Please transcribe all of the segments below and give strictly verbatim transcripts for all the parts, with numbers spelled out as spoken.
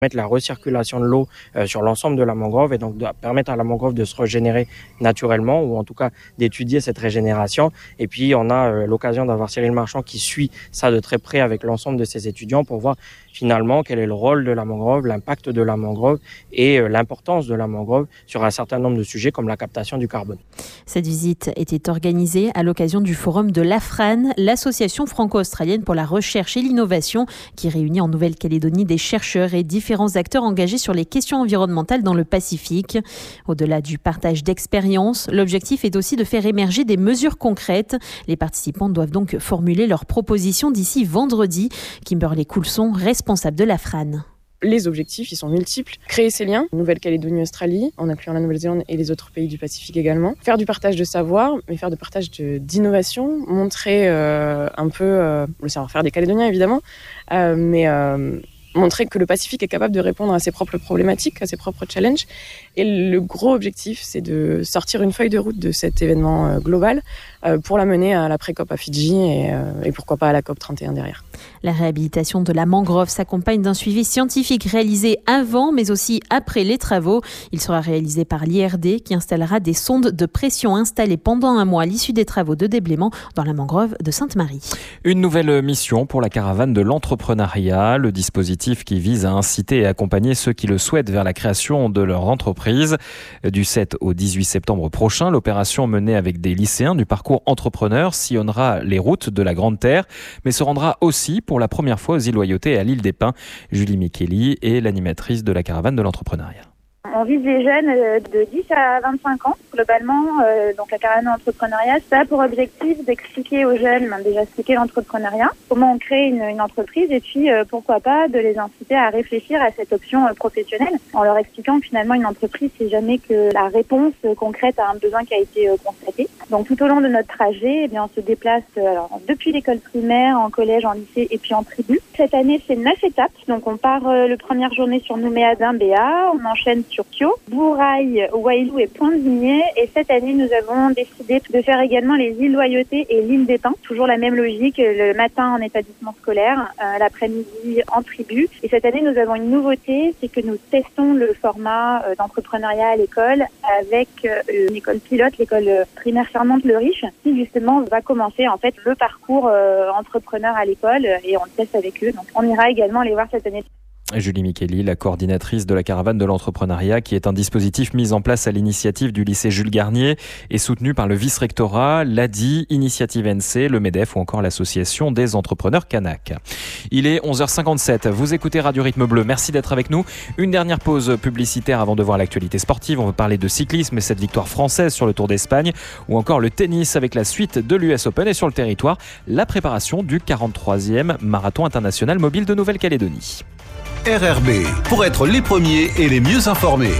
permettre la recirculation de l'eau euh, sur l'ensemble de la mangrove et donc de permettre à la mangrove de se régénérer naturellement ou en tout cas d'étudier cette régénération. Et puis on a euh, l'occasion d'avoir Cyril Marchand qui suit ça de très près avec l'ensemble de ses étudiants pour voir finalement quel est le rôle de la mangrove, l'impact de la mangrove et euh, l'importance de la mangrove sur un certain nombre de sujets comme la captation du carbone. Cette visite était organisée à l'occasion du forum de l'A F R A N, l'association franco-australienne pour la recherche et l'innovation qui réunit en Nouvelle-Calédonie des chercheurs et différents acteurs engagés sur les questions environnementales dans le Pacifique. Au-delà du partage d'expériences, l'objectif est aussi de faire émerger des mesures concrètes. Les participants doivent donc formuler leurs propositions d'ici vendredi. Kimberley Coulson, responsable de l'A F R A N. Les objectifs, ils sont multiples. Créer ces liens, Nouvelle-Calédonie, Australie, en incluant la Nouvelle-Zélande et les autres pays du Pacifique également. Faire du partage de savoir, mais faire du partage de, d'innovation, montrer euh, un peu euh, le savoir-faire des Calédoniens évidemment, euh, mais euh, montrer que le Pacifique est capable de répondre à ses propres problématiques, à ses propres challenges. Et le gros objectif, c'est de sortir une feuille de route de cet événement euh, global euh, pour la mener à la pré-COP à Fidji et, euh, et pourquoi pas à la COP trente et un derrière. La réhabilitation de la mangrove s'accompagne d'un suivi scientifique réalisé avant mais aussi après les travaux. Il sera réalisé par l'I R D qui installera des sondes de pression installées pendant un mois à l'issue des travaux de déblaiement dans la mangrove de Sainte-Marie. Une nouvelle mission pour la caravane de l'entrepreneuriat, le dispositif qui vise à inciter et accompagner ceux qui le souhaitent vers la création de leur entreprise. Du sept au dix-huit septembre prochain, l'opération menée avec des lycéens du parcours entrepreneur sillonnera les routes de la Grande Terre, mais se rendra aussi pour la première fois aux îles Loyauté et à l'île des Pins. Julie Micheli est l'animatrice de la caravane de l'entrepreneuriat. On vise les jeunes de dix à vingt-cinq ans, globalement. Euh, donc la caravane d'entrepreneuriat, ça a pour objectif d'expliquer aux jeunes, ben déjà expliquer l'entrepreneuriat, comment on crée une, une entreprise et puis euh, pourquoi pas de les inciter à réfléchir à cette option euh, professionnelle en leur expliquant que finalement une entreprise, c'est jamais que la réponse euh, concrète à un besoin qui a été euh, constaté. Donc tout au long de notre trajet, eh bien, on se déplace euh, alors, depuis l'école primaire, en collège, en lycée et puis en tribu. Cette année, c'est neuf étapes. Donc on part euh, le première journée sur Nouméa-Dun, Béa, on enchaîne sur Kyo, Bourail, Wailou et Pointe-Vignier. Et cette année, nous avons décidé de faire également les îles Loyauté et l'île des Pins. Toujours la même logique, le matin en établissement scolaire, euh, l'après-midi en tribu. Et cette année, nous avons une nouveauté, c'est que nous testons le format euh, d'entrepreneuriat à l'école avec euh, une école pilote, l'école primaire Fermante-le-Riche, qui justement va commencer en fait le parcours euh, entrepreneur à l'école et on le teste avec eux. Donc on ira également les voir cette année. Julie Micheli, la coordinatrice de la caravane de l'entrepreneuriat, qui est un dispositif mis en place à l'initiative du lycée Jules Garnier et soutenu par le vice-rectorat, l'A D I, Initiative N C, le MEDEF ou encore l'association des entrepreneurs Canac. Il est onze heures cinquante-sept, vous écoutez Radio Rythme Bleu, merci d'être avec nous. Une dernière pause publicitaire avant de voir l'actualité sportive. On va parler de cyclisme et cette victoire française sur le Tour d'Espagne ou encore le tennis avec la suite de l'U S Open et sur le territoire, la préparation du quarante-troisième marathon international mobile de Nouvelle-Calédonie. R R B, pour être les premiers et les mieux informés.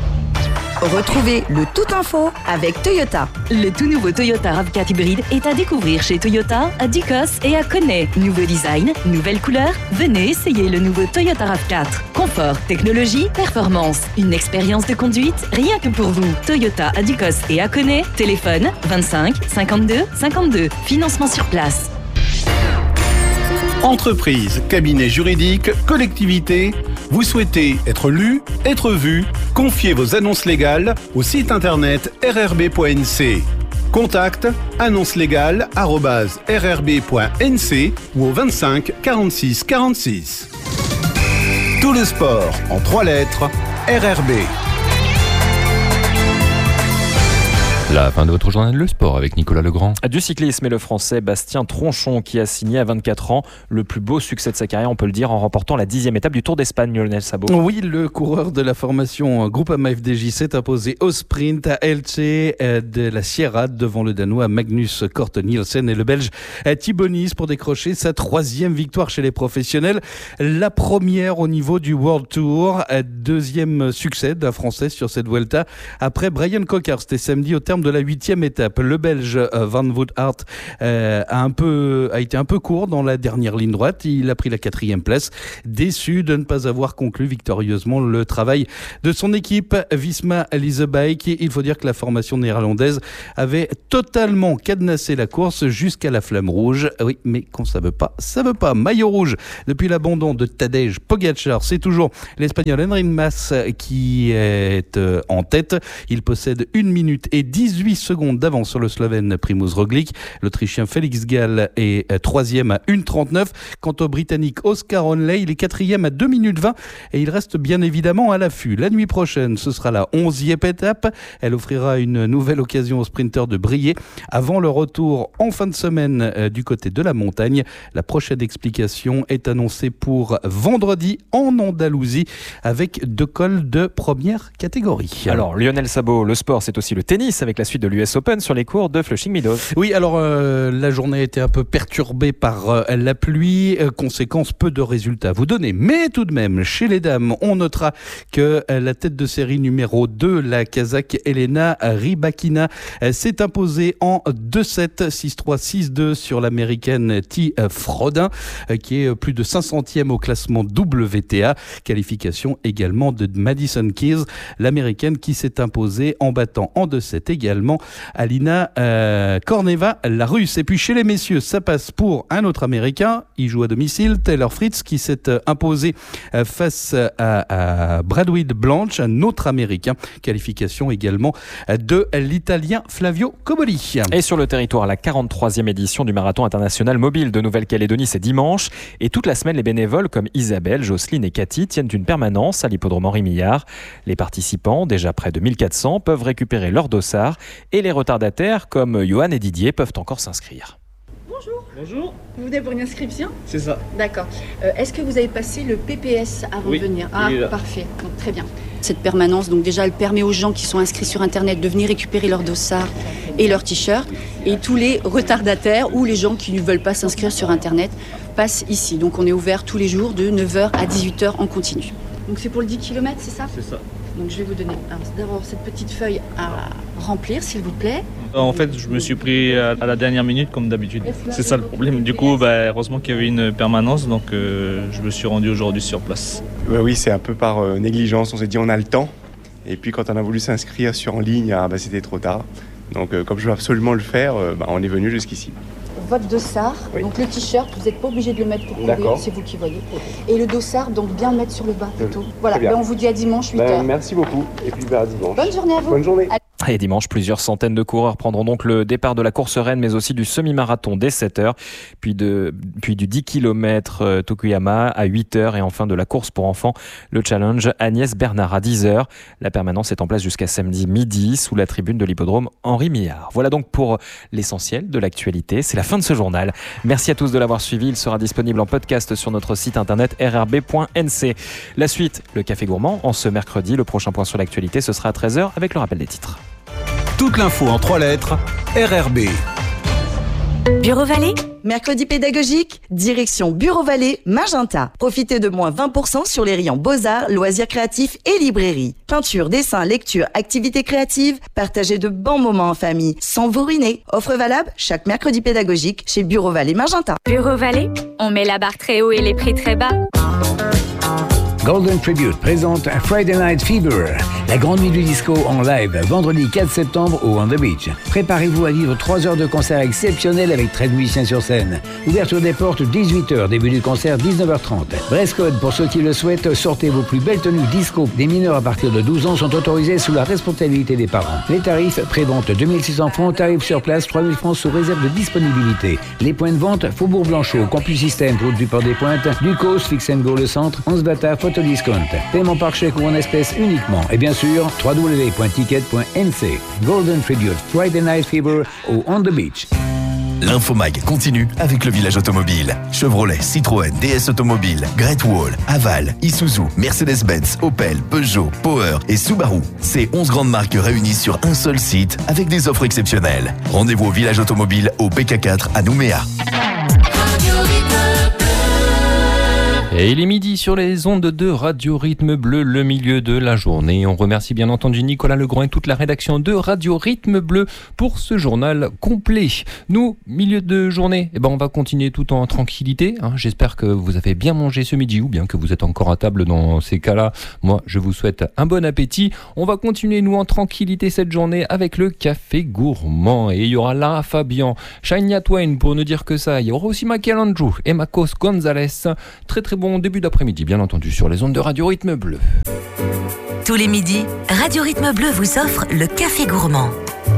Retrouvez le Tout Info avec Toyota. Le tout nouveau Toyota RAV quatre hybride est à découvrir chez Toyota, à Ducos et à Koné. Nouveau design, nouvelle couleur, venez essayer le nouveau Toyota RAV quatre. Confort, technologie, performance, une expérience de conduite rien que pour vous. Toyota à Ducos et à Koné, téléphone vingt-cinq cinquante-deux cinquante-deux, financement sur place. Entreprise, cabinet juridique, collectivité, vous souhaitez être lu, être vu, confiez vos annonces légales au site internet r r b point n c. Contact annonce légale arobase r r b point n c ou au vingt-cinq quarante-six quarante-six. Tout le sport en trois lettres, R R B. La fin de votre journal Le Sport avec Nicolas Legrand. Du cyclisme et le français Bastien Tronchon qui a signé à vingt-quatre ans le plus beau succès de sa carrière, on peut le dire, en remportant la dixième étape du Tour d'Espagne, Lionel Sabot. Oui, le coureur de la formation Groupama F D J s'est imposé au sprint à Elche de la Sierra devant le Danois Magnus Cort Nielsen et le Belge Thibaut Nice pour décrocher sa troisième victoire chez les professionnels. La première au niveau du World Tour, deuxième succès d'un Français sur cette Vuelta après Brian Cocker. C'était samedi au terme de de la huitième étape. Le Belge Van Wout Aert euh, a, un peu, a été un peu court dans la dernière ligne droite. Il a pris la quatrième place, déçu de ne pas avoir conclu victorieusement le travail de son équipe Visma Leasebike. Il faut dire que la formation néerlandaise avait totalement cadenassé la course jusqu'à la flamme rouge. Oui, mais quand ça veut pas, ça veut pas. Maillot rouge depuis l'abandon de Tadej Pogačar. C'est toujours l'Espagnol Enric Mas qui est en tête. Il possède une minute et dix-huit secondes d'avance sur le Slovène Primož Roglič. L'Autrichien Félix Gall est troisième à une trente-neuf. Quant au Britannique Oscar Onley, il est quatrième à deux minutes vingt et il reste bien évidemment à l'affût. La nuit prochaine, ce sera la onzième étape. Elle offrira une nouvelle occasion aux sprinteurs de briller avant le retour en fin de semaine euh, du côté de la montagne. La prochaine explication est annoncée pour vendredi en Andalousie avec deux cols de première catégorie. Alors Lionel Szabó, le sport c'est aussi le tennis avec la suite de l'U S Open sur les cours de Flushing Meadows. Oui, alors euh, la journée a été un peu perturbée par euh, la pluie, euh, conséquence peu de résultats à vous donner, mais tout de même chez les dames on notera que euh, la tête de série numéro deux, la Kazakh Elena Rybakina, euh, s'est imposée en deux sept, six trois, six deux sur l'américaine T. Frodin euh, qui est plus de cinq centième au classement W T A. Qualification également de Madison Keys, l'américaine qui s'est imposée en battant en deux sept également Alina euh, Korneva, la russe. Et puis chez les messieurs, ça passe pour un autre américain, il joue à domicile, Taylor Fritz qui s'est imposé euh, face à, à Bradwill Blanche, un autre américain. Qualification également de l'italien Flavio Cobolli. Et sur le territoire, la quarante-troisième édition du marathon international mobile de Nouvelle-Calédonie, c'est dimanche. Et toute la semaine, les bénévoles comme Isabelle, Jocelyne et Cathy tiennent une permanence à l'hippodrome Henri Millard. Les participants, déjà près de mille quatre cents, peuvent récupérer leur dossard et les retardataires comme Johan et Didier peuvent encore s'inscrire. Bonjour. Bonjour. Vous venez pour une inscription? C'est ça. D'accord. Euh, est-ce que vous avez passé le P P S avant oui, de venir? Ah, il est là. Parfait. Donc, très bien. Cette permanence, donc déjà, elle permet aux gens qui sont inscrits sur Internet de venir récupérer leur dossard et leur t-shirt. Et tous les retardataires ou les gens qui ne veulent pas s'inscrire sur Internet passent ici. Donc, on est ouvert tous les jours de neuf heures à dix-huit heures en continu. Donc, c'est pour le dix kilomètres, c'est ça? C'est ça. Donc, je vais vous donner alors, d'abord cette petite feuille à remplir, s'il vous plaît. En fait, je me suis pris à la dernière minute comme d'habitude. C'est ça le problème. Du coup, bah, heureusement qu'il y avait une permanence, donc euh, je me suis rendu aujourd'hui sur place. Bah oui, c'est un peu par euh, négligence. On s'est dit on a le temps. Et puis quand on a voulu s'inscrire sur en ligne, ah, bah, c'était trop tard. Donc euh, comme je veux absolument le faire, euh, bah, on est venu jusqu'ici. Votre dossard, oui. Donc le t-shirt, vous n'êtes pas obligé de le mettre pour courir, c'est vous qui voyez. Et le dossard, donc bien le mettre sur le bas plutôt. Voilà, ben, on vous dit à dimanche huit heures. Ben, merci beaucoup et puis ben, à dimanche. Bonne journée à vous. Bonne journée. Et dimanche, plusieurs centaines de coureurs prendront donc le départ de la course reine, mais aussi du semi-marathon dès sept heures, puis, de, puis du dix kilomètres euh, Tokuyama à huit heures, et enfin de la course pour enfants, le challenge Agnès Bernard à dix heures. La permanence est en place jusqu'à samedi midi sous la tribune de l'hippodrome Henri Millard. Voilà donc pour l'essentiel de l'actualité. C'est la fin de ce journal. Merci à tous de l'avoir suivi. Il sera disponible en podcast sur notre site internet r r b point n c. La suite, le Café Gourmand, en ce mercredi. Le prochain point sur l'actualité, ce sera à treize heures avec le rappel des titres. Toute l'info en trois lettres, R R B. Bureau Vallée, mercredi pédagogique, direction Bureau Vallée, Magenta. Profitez de moins vingt pour cent sur les rayons Beaux-Arts, Loisirs créatifs et librairie. Peinture, dessin, lecture, activités créatives, partagez de bons moments en famille, sans vous ruiner. Offre valable chaque mercredi pédagogique chez Bureau Vallée, Magenta. Bureau Vallée, on met la barre très haut et les prix très bas. Golden Tribute présente Friday Night Fever, la grande nuit du disco en live, vendredi quatre septembre au On The Beach. Préparez-vous à vivre trois heures de concert exceptionnel avec treize musiciens sur scène. Ouverture des portes dix-huit heures, début du concert dix-neuf heures trente. Dress code pour ceux qui le souhaitent, sortez vos plus belles tenues disco. Des mineurs à partir de douze ans sont autorisés sous la responsabilité des parents. Les tarifs, pré-vente deux mille six cents francs, tarifs sur place trois mille francs sous réserve de disponibilité. Les points de vente, Faubourg Blanchot, Campus Système, route du Port des Pointes, Ducos, Fix and Go le centre, Ansbata, Photo Discount. Paiement par chèque ou en espèces uniquement. Et bien sûr, w w w point ticket point n c. Golden Tribute Friday Night Fever au On The Beach. L'Infomag continue avec le village automobile. Chevrolet, Citroën, D S Automobile, Great Wall, Aval, Isuzu, Mercedes-Benz, Opel, Peugeot, Power et Subaru. Ces onze grandes marques réunies sur un seul site avec des offres exceptionnelles. Rendez-vous au village automobile au B K quatre à Nouméa. Et il est midi sur les ondes de Radio Rythme Bleu, le milieu de la journée. On remercie bien entendu Nicolas Legrand et toute la rédaction de Radio Rythme Bleu pour ce journal complet. Nous, milieu de journée, eh ben on va continuer tout en tranquillité. Hein. J'espère que vous avez bien mangé ce midi ou bien que vous êtes encore à table dans ces cas-là. Moi, je vous souhaite un bon appétit. On va continuer, nous, en tranquillité cette journée avec le café gourmand. Et il y aura Lara Fabian, Shania Twain pour ne dire que ça. Il y aura aussi Michael Andrew et Marcos Gonzalez. Très très bon début d'après-midi, bien entendu, sur les ondes de Radio Rythme Bleu. Tous les midis, Radio Rythme Bleu vous offre le Café Gourmand.